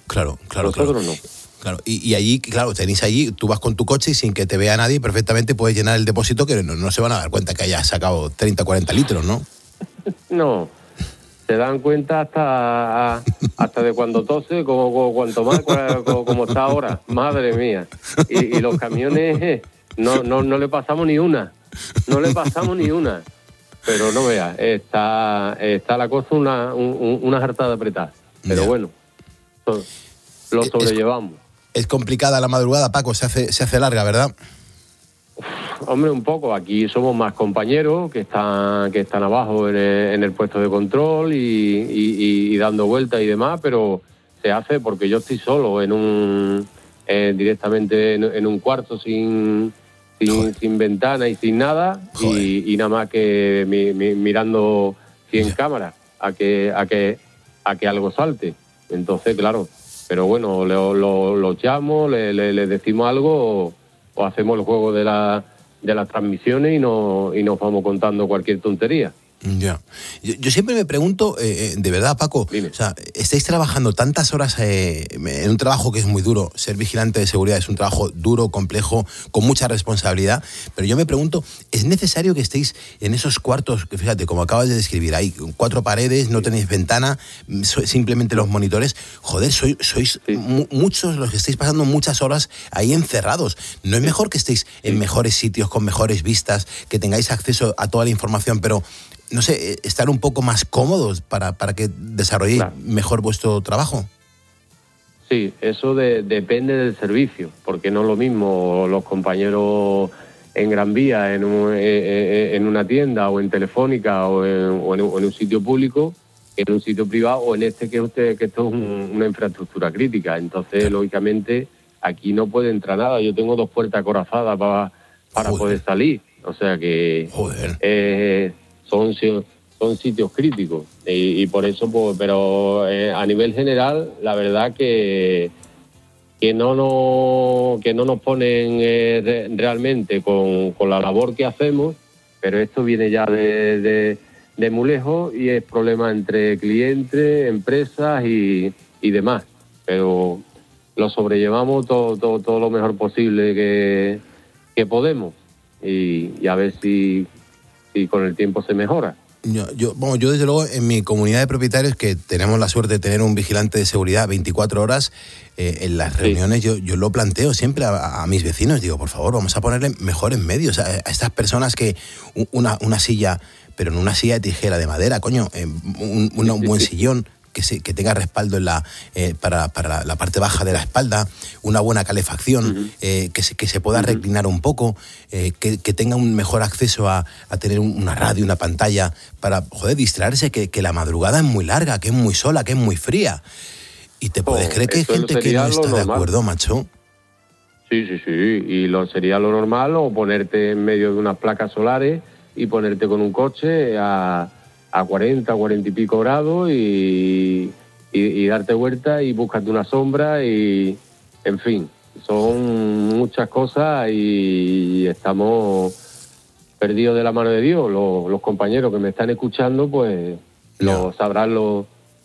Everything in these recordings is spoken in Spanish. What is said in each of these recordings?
Claro. Nosotros no. Claro, y allí, claro, tenéis allí, tú vas con tu coche y sin que te vea nadie, perfectamente puedes llenar el depósito, que no se van a dar cuenta que hayas sacado 30, 40 litros, ¿no? No, se dan cuenta hasta de cuando tose, cuanto más, como está ahora, madre mía. Y los camiones, no le pasamos ni una, pero no veas, está la cosa una jartada apretada, pero bueno, lo sobrellevamos. Es complicada la madrugada, Paco, se hace larga, ¿verdad? Hombre, un poco. Aquí somos más compañeros que están abajo en el puesto de control y dando vueltas y demás, pero se hace porque yo estoy solo directamente en un cuarto sin ventana y sin nada y nada más que mirando 100 cámaras a que algo salte. Entonces, claro, pero bueno, lo llamo, le decimos algo o hacemos el juego de las transmisiones y nos vamos contando cualquier tontería. Ya. Yo siempre me pregunto, de verdad, Paco, Dime. o sea, estáis trabajando tantas horas en un trabajo que es muy duro. Ser vigilante de seguridad es un trabajo duro, complejo, con mucha responsabilidad, pero yo me pregunto, ¿es necesario que estéis en esos cuartos, que fíjate, como acabas de describir, hay 4 paredes, no tenéis ventana, simplemente los monitores? Joder, sois muchos los que estáis pasando muchas horas ahí encerrados. ¿No es mejor que estéis en mejores sitios, con mejores vistas, que tengáis acceso a toda la información, pero no sé, estar un poco más cómodos para que desarrolléis mejor vuestro trabajo? Sí, eso depende del servicio, porque no es lo mismo los compañeros en Gran Vía, en una tienda o en Telefónica o en un sitio público, que en un sitio privado o en que esto es una infraestructura crítica. Entonces, lógicamente, aquí no puede entrar nada. Yo tengo 2 puertas acorazadas para poder salir. O sea que son sitios críticos y por eso, pues, pero a nivel general, la verdad que no nos ponen realmente con la labor que hacemos, pero esto viene ya de muy lejos y es problema entre clientes, empresas y demás, pero lo sobrellevamos todo lo mejor posible que podemos y a ver si con el tiempo se mejora. Yo desde luego en mi comunidad de propietarios, que tenemos la suerte de tener un vigilante de seguridad 24 horas, en las reuniones yo lo planteo siempre a mis vecinos, digo, por favor, vamos a ponerle mejores medios a estas personas, que una silla, pero no una silla de tijera de madera, coño, un buen sillón, que tenga respaldo para la parte baja de la espalda, una buena calefacción, que se pueda reclinar un poco, que tenga un mejor acceso a tener una radio, una pantalla, para, distraerse, que la madrugada es muy larga, que es muy sola, que es muy fría. ¿Y te puedes creer que hay gente que no está de acuerdo, macho? Sí, y sería lo normal, o ponerte en medio de unas placas solares y ponerte con un coche a 40 y pico grados y darte vuelta y búscate una sombra y, en fin, son muchas cosas y estamos perdidos de la mano de Dios. Los compañeros que me están escuchando, pues, sabrán lo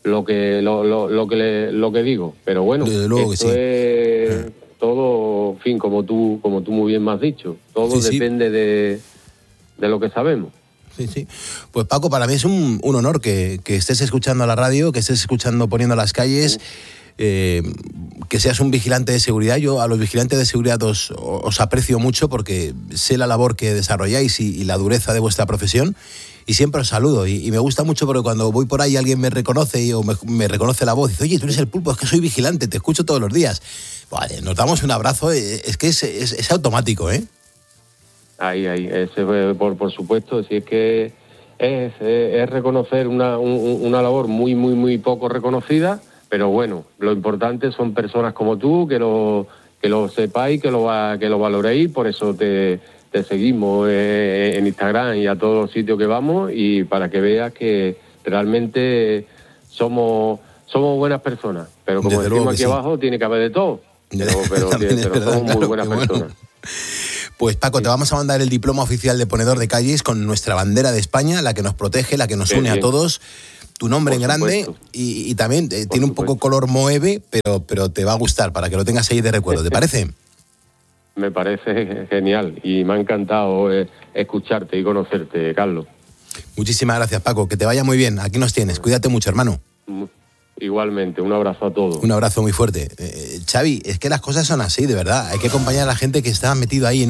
que digo. Pero bueno, esto es todo, en fin, como tú muy bien me has dicho, todo depende de lo que sabemos. Sí. Pues Paco, para mí es un honor que estés escuchando la radio, que estés escuchando Poniendo las Calles, que seas un vigilante de seguridad. Yo a los vigilantes de seguridad os aprecio mucho porque sé la labor que desarrolláis y la dureza de vuestra profesión, y siempre os saludo. Y me gusta mucho porque cuando voy por ahí alguien me reconoce o me reconoce la voz y dice, oye, tú eres el Pulpo, es que soy vigilante, te escucho todos los días. Vale, nos damos un abrazo, es que es automático, ¿eh? Ahí, por supuesto, si es que es reconocer una labor muy, muy, muy poco reconocida, pero bueno, lo importante son personas como tú, que lo sepáis, que lo valoréis, por eso te seguimos en Instagram y a todos los sitios que vamos, y para que veas que realmente somos buenas personas, pero como decimos aquí abajo, tiene que haber de todo, pero somos muy buenas personas. Pues Paco, te vamos a mandar el diploma oficial de ponedor de calles con nuestra bandera de España, la que nos protege, la que nos une a todos. tu nombre en grande y también tiene un poco color Moeve, pero te va a gustar para que lo tengas ahí de recuerdo, ¿te parece? Me parece genial y me ha encantado escucharte y conocerte, Carlos. Muchísimas gracias, Paco, que te vaya muy bien. Aquí nos tienes, cuídate mucho, hermano. Igualmente, un abrazo a todos. Un abrazo muy fuerte. Xavi, es que las cosas son así, de verdad. Hay que acompañar a la gente que está metido ahí en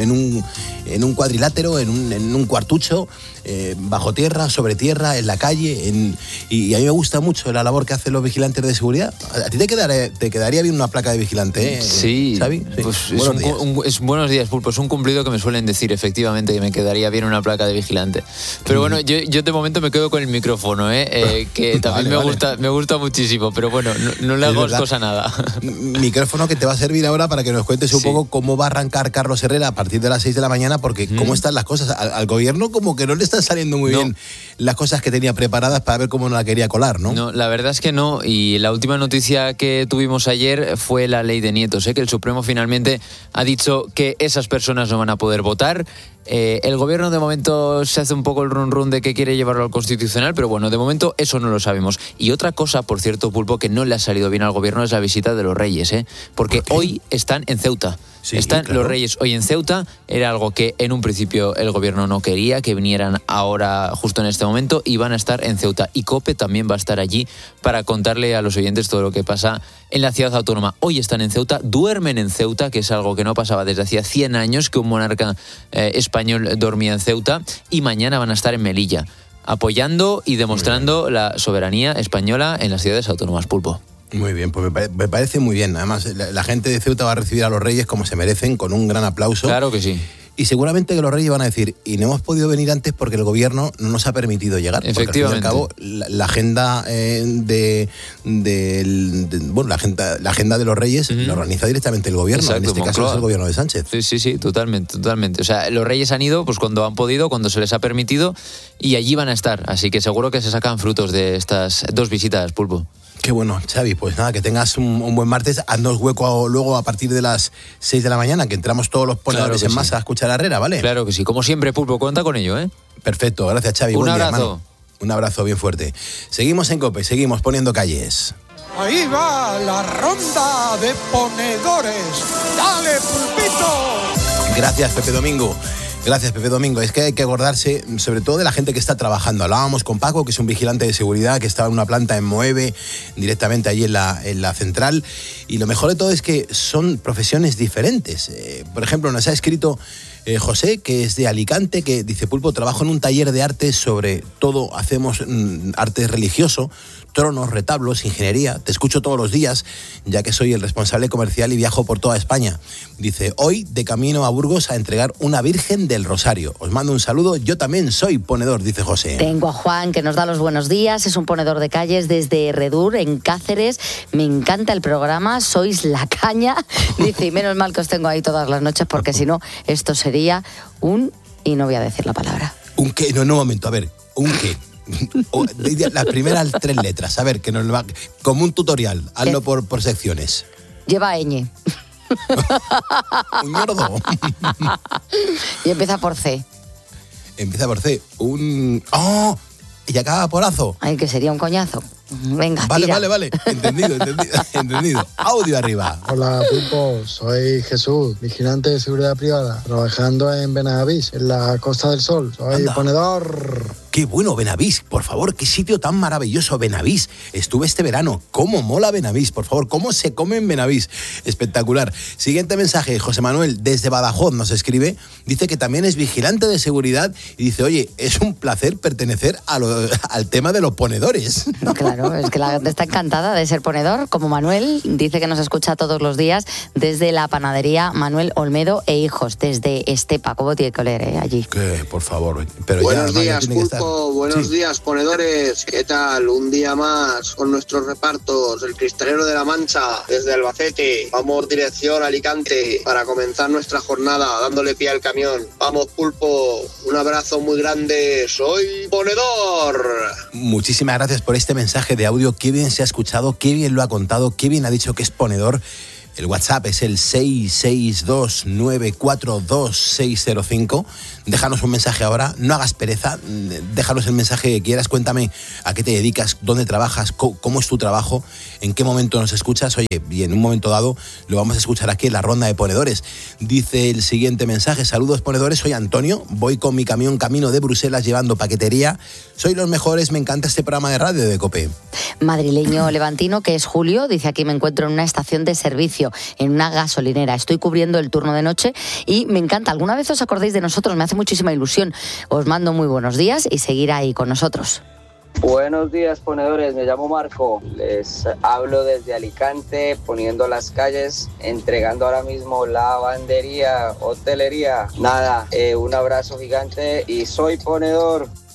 un cuadrilátero, en un cuartucho, bajo tierra, sobre tierra, en la calle. Y a mí me gusta mucho la labor que hacen los vigilantes de seguridad. ¿A ti te quedaría bien una placa de vigilante, Sí, Xavi? Sí. Pues buenos días, Pulpo. Es un cumplido que me suelen decir, efectivamente, que me quedaría bien una placa de vigilante. Pero bueno, yo de momento me quedo con el micrófono, que también me gusta muchísimo, pero bueno, no le hago cosa a nada. Micrófono que te va a servir ahora para que nos cuentes un poco cómo va a arrancar Carlos Herrera a partir de las 6 de la mañana, porque cómo están las cosas. Al gobierno como que no le están saliendo muy bien las cosas que tenía preparadas para ver cómo no la quería colar, ¿no? No, la verdad es que no, y la última noticia que tuvimos ayer fue la ley de nietos, que el Supremo finalmente ha dicho que esas personas no van a poder votar. El gobierno de momento se hace un poco el run de que quiere llevarlo al Constitucional, pero bueno, de momento eso no lo sabemos. Y otra cosa, por cierto, Pulpo, que no le ha salido bien al gobierno es la visita de los Reyes, porque hoy están en Ceuta. Sí, están claro. Los Reyes hoy en Ceuta. Era algo que en un principio el gobierno no quería que vinieran ahora, justo en este momento, y van a estar en Ceuta. Y COPE también va a estar allí para contarle a los oyentes todo lo que pasa en la ciudad autónoma. Hoy están en Ceuta, duermen en Ceuta, que es algo que no pasaba desde hacía 100 años que un monarca español dormía en Ceuta, y mañana van a estar en Melilla, apoyando y demostrando la soberanía española en las ciudades autónomas, Pulpo. Muy bien, pues me parece muy bien. Además, la gente de Ceuta va a recibir a los Reyes como se merecen, con un gran aplauso. Claro que sí. Y seguramente que los Reyes van a decir, y no hemos podido venir antes porque el gobierno no nos ha permitido llegar. Efectivamente. Porque al fin y al cabo, la agenda la agenda de los Reyes la organiza directamente el gobierno. Exacto, en este caso es el gobierno de Sánchez. Sí, totalmente. O sea, los Reyes han ido pues cuando han podido, cuando se les ha permitido, y allí van a estar. Así que seguro que se sacan frutos de estas 2 visitas, Pulpo. Qué bueno, Xavi, pues nada, que tengas un buen martes. Haznos hueco luego a partir de las 6 de la mañana, que entramos todos los ponedores en masa a escuchar a Herrera, ¿vale? Claro que sí, como siempre, Pulpo, cuenta con ello, ¿eh? Perfecto, gracias, Xavi. Un buen abrazo. Día, hermano. Un abrazo bien fuerte. Seguimos en COPE, seguimos poniendo calles. Ahí va la ronda de ponedores. ¡Dale, Pulpito! Gracias, Pepe Domingo. Gracias, Pepe Domingo. Es que hay que acordarse sobre todo de la gente que está trabajando. Hablábamos con Paco, que es un vigilante de seguridad que estaba en una planta en Moeve, directamente allí en la central. Y lo mejor de todo es que son profesiones diferentes. Por ejemplo, nos ha escrito José, que es de Alicante, que dice: Pulpo, trabajo en un taller de arte, sobre todo hacemos arte religioso, tronos, retablos, ingeniería. Te escucho todos los días, ya que soy el responsable comercial y viajo por toda España. Dice: hoy de camino a Burgos a entregar una Virgen del Rosario. Os mando un saludo, yo también soy ponedor, dice José. Tengo a Juan, que nos da los buenos días, es un ponedor de calles desde Redur, en Cáceres. Me encanta el programa, sois la caña. Dice, y menos mal que os tengo ahí todas las noches, porque si no, esto sería y no voy a decir la palabra. ¿Un qué? No, un momento, a ver, ¿un qué? Las primeras 3 letras, a ver, que nos va, como un tutorial, hazlo por secciones. Lleva ñ. Un ñordo. Y empieza por C. Empieza por C. ¡Oh! Y acaba por azo. Ay, que sería un coñazo. Venga, Vale, tira. vale. Entendido. Audio arriba. Hola, Pulpo. Soy Jesús, vigilante de seguridad privada, trabajando en Benavís, en la Costa del Sol. Soy Anda. ponedor. Qué bueno, Benavís, por favor, qué sitio tan maravilloso, Benavís. Estuve este verano, cómo mola Benavís, por favor, cómo se come en Benavís. Espectacular. Siguiente mensaje, José Manuel, desde Badajoz nos escribe, dice que también es vigilante de seguridad y dice, oye, es un placer pertenecer al tema de los ponedores. Claro, es que la gente está encantada de ser ponedor, como Manuel, dice que nos escucha todos los días desde la panadería Manuel Olmedo e Hijos, desde Estepa. ¿Cómo tiene que oler allí? Que, por favor. Pero buenos ya, días, tiene que estar. Buenos Sí. días, ponedores. ¿Qué tal? Un día más con nuestros repartos. El Cristalero de la Mancha, desde Albacete. Vamos dirección a Alicante para comenzar nuestra jornada, dándole pie al camión. Vamos, Pulpo. Un abrazo muy grande. Soy ponedor. Muchísimas gracias por este mensaje de audio. Qué bien se ha escuchado, qué bien lo ha contado, qué bien ha dicho que es ponedor. El WhatsApp es el 662942605. Déjanos un mensaje ahora, no hagas pereza, déjanos el mensaje que quieras, cuéntame a qué te dedicas, dónde trabajas, cómo es tu trabajo, en qué momento nos escuchas. Oye, y en un momento dado lo vamos a escuchar aquí en la ronda de ponedores. Dice el siguiente mensaje: saludos ponedores, soy Antonio, voy con mi camión camino de Bruselas llevando paquetería. Soy los mejores, me encanta este programa de radio de COPE. Madrileño levantino, que es Julio, dice: aquí me encuentro en una estación de servicio, en una gasolinera. Estoy cubriendo el turno de noche y me encanta. ¿Alguna vez os acordáis de nosotros? Me hace muchísima ilusión. Os mando muy buenos días y seguir ahí con nosotros. Buenos días, ponedores. Me llamo Marco. Les hablo desde Alicante, poniendo las calles, entregando ahora mismo lavandería, hotelería. Nada, un abrazo gigante y soy ponedor.